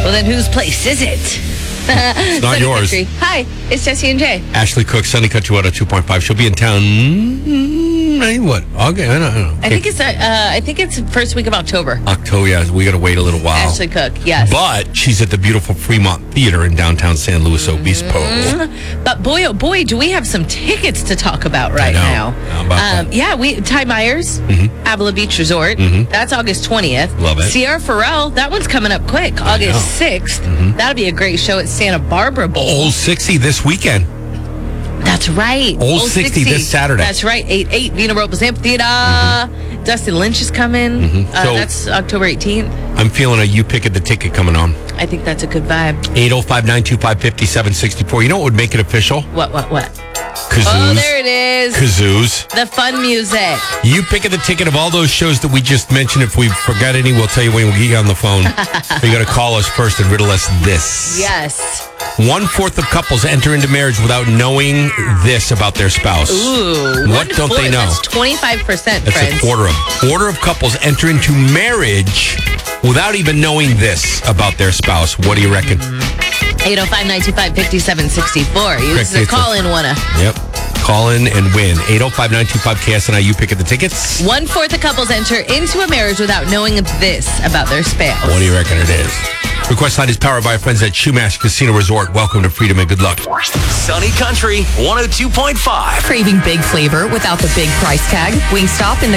Well, then whose place is it? It's not yours. Country. Hi, it's Jesse and Jay. Ashley Cook, Sunny Country 102.5. She'll be in town. What? Okay, I don't know. I think it's first week of October. October, yeah. We got to wait a little while. Ashley Cook, yes. But she's at the beautiful Fremont Theater in downtown San Luis Obispo. But boy, oh boy, do we have some tickets to talk about right now. How about that? Yeah, Ty Myers, Avila Beach Resort. That's August 20th. Love it. Sierra Farrell, that one's coming up quick. August 6th. That'll be a great show at Santa Barbara Bowl. Old 60 this weekend. That's right. Old 60 this Saturday. That's right. 8-8, Vina Robles Amphitheater. Dustin Lynch is coming. So that's October 18th. I'm feeling a You Pick It the Ticket coming on. I think that's a good vibe. 805-925-5764. You know what would make it official? What? Kazoos. Oh, there it is. Kazoos. The fun music. You Pick It the Ticket of all those shows that we just mentioned. If we forgot any, we'll tell you when we get you on the phone. You got to call us first and riddle us this. Yes. 1/4 of couples enter into marriage without knowing this about their spouse. Ooh. What don't they know? That's 25%, That's friends. a quarter of couples enter into marriage without even knowing this about their spouse. What do you reckon? 805-925-5764. This is a call-in winner. Yep. Call in and win. 805-925-KSNI. You Pick It the Tickets. 1/4 of couples enter into a marriage without knowing this about their spouse. What do you reckon it is? Request line is powered by our friends at Shoemash Casino Resort. Welcome to Freedom and good luck. Sunny Country 102.5. Craving big flavor without the big price tag? Wingstop in the